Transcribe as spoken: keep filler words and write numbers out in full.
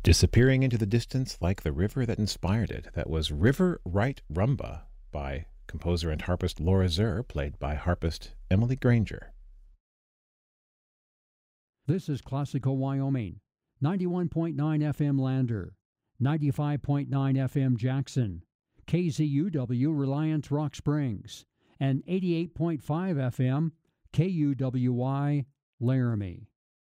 Disappearing into the distance like the river that inspired it. That was River Right Rumba by composer and harpist Laura Zer, played by harpist Emily Granger. This is Classical Wyoming, ninety-one point nine F M Lander, ninety-five point nine F M Jackson, K Z U W Reliance Rock Springs, and eighty-eight point five F M K U W Y Laramie.